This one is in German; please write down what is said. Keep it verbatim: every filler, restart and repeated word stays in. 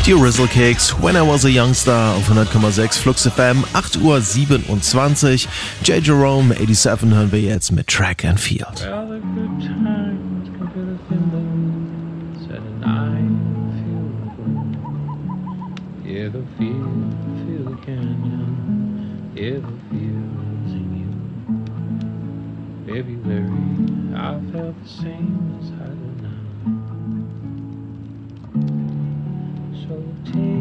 Die Rizzle Kicks, When I Was a Youngster auf hundert Komma sechs Flux F M, acht Uhr siebenundzwanzig. J. Jerome, siebenundachtzig hören wir jetzt mit Track and Field. Well, the good times can feel the feelings, and I feel the yeah, the feel, feel the canyon, yeah, the feels in you. February, I felt the same as I do now. So take